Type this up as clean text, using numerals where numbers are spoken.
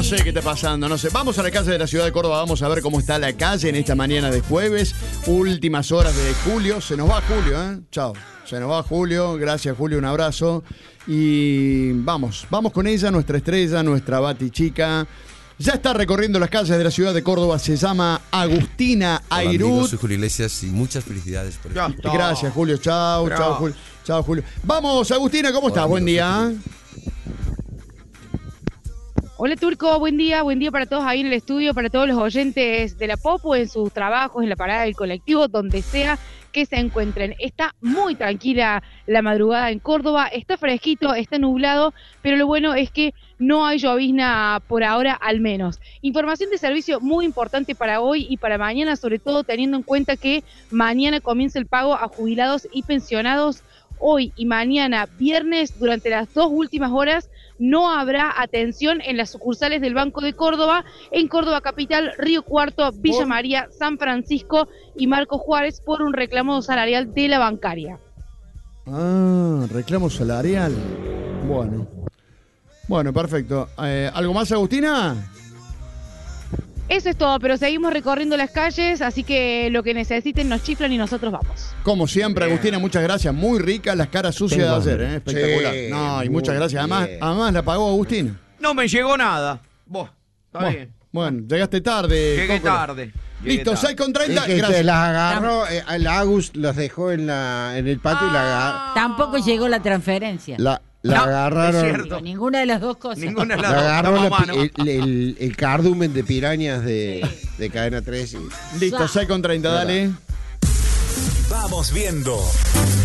sé qué está pasando, no sé. Vamos a la calle de la ciudad de Córdoba, vamos a ver cómo está la calle en esta mañana de jueves. Últimas horas de julio. Se nos va Julio, ¿eh? Chao. Se nos va Julio. Gracias, Julio, un abrazo. Y vamos con ella, nuestra estrella, nuestra batichica. Ya está recorriendo las calles de la ciudad de Córdoba. Se llama Agustina Airut. Amigos, soy Julio Iglesias y muchas felicidades por eso. Gracias, Julio. Chao, Julio. Chao, Julio. Vamos, Agustina, ¿cómo estás? Buen día. Hola Turco, buen día para todos ahí en el estudio, para todos los oyentes de la Popo, en sus trabajos, en la parada del colectivo, donde sea que se encuentren. Está muy tranquila la madrugada en Córdoba, está fresquito, está nublado, pero lo bueno es que no hay llovizna por ahora al menos. Información de servicio muy importante para hoy y para mañana, sobre todo teniendo en cuenta que mañana comienza el pago a jubilados y pensionados. Hoy y mañana, viernes, durante las 2 últimas horas, no habrá atención en las sucursales del Banco de Córdoba, en Córdoba Capital, Río Cuarto, Villa María, San Francisco y Marcos Juárez por un reclamo salarial de la bancaria. Reclamo salarial. Bueno, perfecto. ¿Algo más, Agustina? Eso es todo, pero seguimos recorriendo las calles, así que lo que necesiten nos chiflan y nosotros vamos. Como siempre, Agustina, muchas gracias. Muy ricas las caras sucias de ayer, espectacular. Sí, no, y muchas gracias. Además la pagó Agustina. No me llegó nada. Está bien. Bueno, llegaste tarde. Llegué tarde. Listo, 6:30. Gracias. Las agarró, el Agus las dejó en el patio y la agarró. Tampoco llegó la transferencia. La agarraron. Digo, ninguna de las dos cosas. Ninguna de las la dos. agarraron el cardumen de pirañas de Cadena 3. Listo, 6:30, dale. Vamos viendo.